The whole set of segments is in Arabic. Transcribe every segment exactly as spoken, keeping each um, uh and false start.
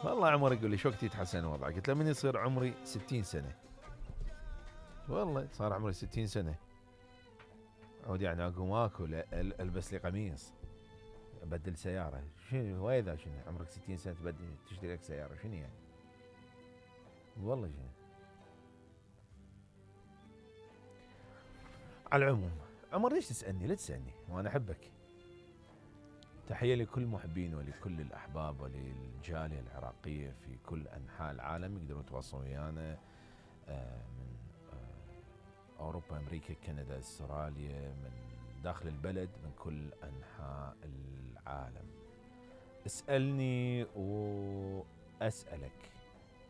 والله عمر يقول لي شو وقت يتحسن وضعك؟ قلت له من يصير عمري ستين سنة. والله صار عمري ستين سنة. عود يعني اقوم اكل ال- البس لي قميص، ابدل سيارة. شنو هو اذا شنو عمرك ستين سنة تبدل تشتري لك سيارة؟ شنو يعني؟ والله شنو. على العموم عمر ليش تسألني؟ لا تسألني وانا احبك. تحية لكل محبين ولكل الأحباب وللجالية العراقية في كل أنحاء العالم يقدرون يتواصلون ويانا، آه، من آه، أوروبا، أمريكا، كندا، أستراليا، من داخل البلد، من كل أنحاء العالم. اسألني وأسألك.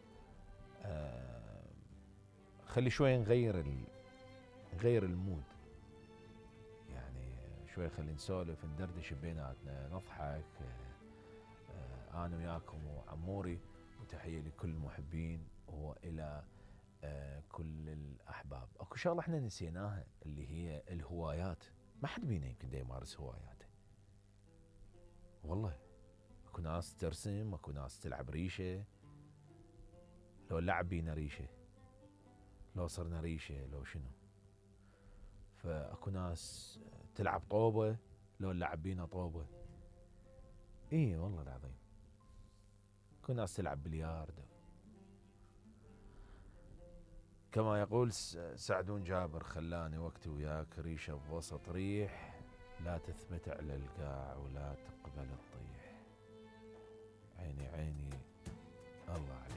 آه، خلي شوي نغير ال... نغير المود، يعني شوي خلي نسولف ندردش بيناتنا نضحك. آه، أنا وياكم وعموري. وتحية لكل المحبين وإلى آه، كل الأحباب. أكو شغلة احنا نسيناها اللي هي الهوايات. ما حد بينا يمكن دا يمارس هواياته. والله اكو ناس ترسم، اكو ناس تلعب ريشة. لو لعب بينا ريشة، لو صرنا ريشة، لو شنو. فاكو ناس تلعب طوبة، لو نلعب بينا طوبة. اي والله العظيم. اكو ناس تلعب بلياردو. كما يقول سعدون جابر: خلاني وقتي وياك ريشة بوسط ريح، لا تثبت على القاع ولا تقبل الطيح. عيني عيني الله عليك.